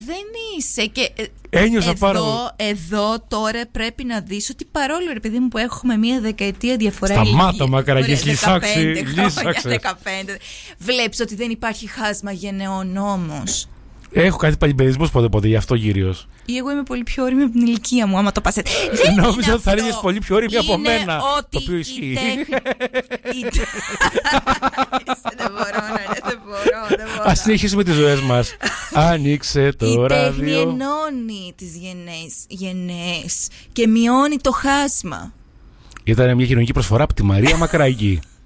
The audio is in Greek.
δεν είσαι. Και ένιωσα πάρα πολύ. Εδώ τώρα πρέπει να δεις ότι παρόλο, ρε παιδί μου, που έχουμε μία δεκαετία διαφορά. Σταμάτα, Μακαραγής, λύσαξε. 15. Βλέπεις ότι δεν υπάρχει χάσμα γενεών όμως. Έχω κάτι παλιμπερισμός πότε, γι' αυτό κυρίως. Ή εγώ είμαι πολύ πιο όρημη από την ηλικία μου, άμα το πας έτσι. Νόμιζα ότι θα είναι πολύ πιο όρημη από μένα. Το οποίο ισχύει. Δεν μπορώ. Ας συνεχίσουμε τις ζωές μας. Άνοιξε το ράδιο. Η τέχνη ενώνει τις γενναίες και μειώνει το χάσμα. Ήταν μια κοινωνική προσφορά από τη Μαρία Μακραγή.